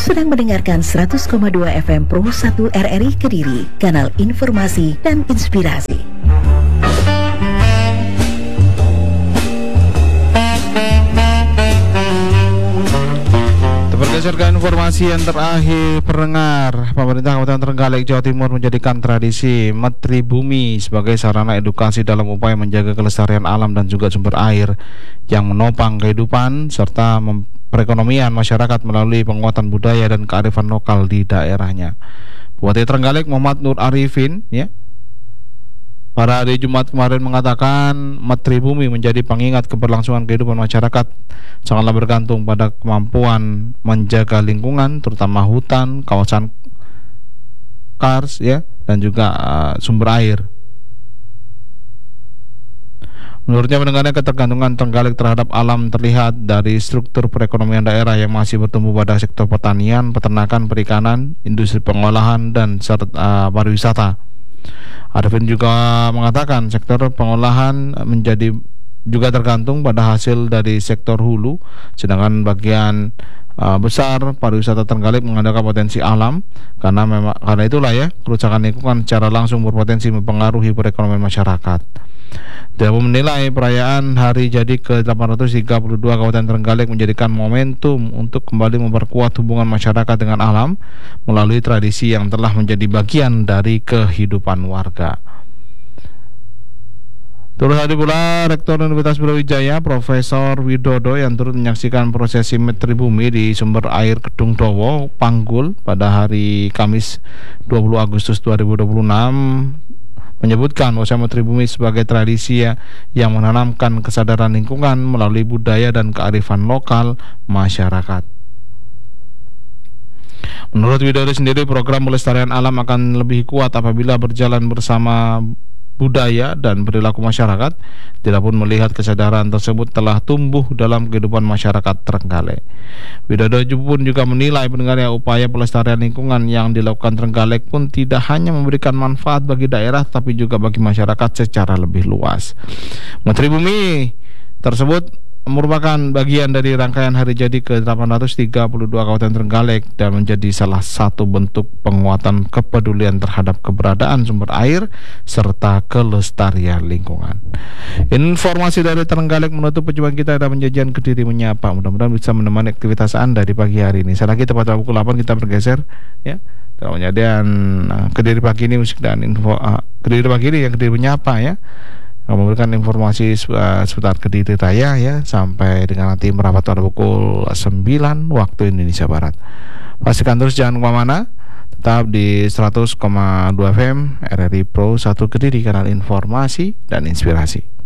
sedang mendengarkan 100,2 FM Pro 1 RRI Kediri, kanal informasi dan inspirasi. Berdasarkan informasi yang terakhir, pendengar, pemerintah Kabupaten Trenggalek, Jawa Timur menjadikan tradisi Metri Bumi sebagai sarana edukasi dalam upaya menjaga kelestarian alam dan juga sumber air yang menopang kehidupan serta perekonomian masyarakat melalui penguatan budaya dan kearifan lokal di daerahnya. Bupati Trenggalek Muhammad Nur Arifin pada hari Jumat kemarin mengatakan Metri Bumi menjadi pengingat keberlangsungan kehidupan masyarakat sangatlah bergantung pada kemampuan menjaga lingkungan, terutama hutan, kawasan kars dan juga sumber air. Menurutnya pendengarnya ketergantungan Trenggalek terhadap alam terlihat dari struktur perekonomian daerah yang masih bertumbuh pada sektor pertanian, peternakan, perikanan, industri pengolahan dan serta pariwisata. Arifin juga mengatakan sektor pengolahan menjadi juga tergantung pada hasil dari sektor hulu, sedangkan bagian besar pariwisata Trenggalek mengandalkan potensi alam karena itulah kerusakan lingkungan secara langsung berpotensi mempengaruhi perekonomian masyarakat. Dia menilai perayaan hari jadi ke-832 Kabupaten Trenggalek menjadikan momentum untuk kembali memperkuat hubungan masyarakat dengan alam melalui tradisi yang telah menjadi bagian dari kehidupan warga. Turut hadir pula Rektor Universitas Brawijaya Profesor Widodo yang turut menyaksikan prosesi Metri Bumi di sumber air Kedung Dowo, Panggul pada hari Kamis 20 Agustus 2026 menyebutkan bahwa Metri Bumi sebagai tradisi yang menanamkan kesadaran lingkungan melalui budaya dan kearifan lokal masyarakat. Menurut Widodo sendiri, program pelestarian alam akan lebih kuat apabila berjalan bersama budaya dan perilaku masyarakat. Tidak pun melihat kesadaran tersebut telah tumbuh dalam kehidupan masyarakat Trenggalek. Widodo pun juga menilai pendengarnya upaya pelestarian lingkungan yang dilakukan Trenggalek pun tidak hanya memberikan manfaat bagi daerah tapi juga bagi masyarakat secara lebih luas. Metri Bumi tersebut merupakan bagian dari rangkaian hari jadi ke-832 Kabupaten Trenggalek dan menjadi salah satu bentuk penguatan kepedulian terhadap keberadaan sumber air serta kelestarian lingkungan. Informasi dari Trenggalek menutup perjumpaan kita dalam penjajian Kediri Menyapa. Mudah-mudahan bisa menemani aktivitas Anda di pagi hari ini. Saya lagi tepat pukul 8 kita bergeser dalam penyajian Kediri pagi ini musik dan info Kediri pagi ini yang Kediri Menyapa memberikan informasi seputar Kediri Raya sampai dengan nanti merapat pada pukul 9 waktu Indonesia Barat. Pastikan terus jangan kemana-mana, tetap di 100,2 FM RRI Pro 1 Kediri, kanal informasi dan inspirasi.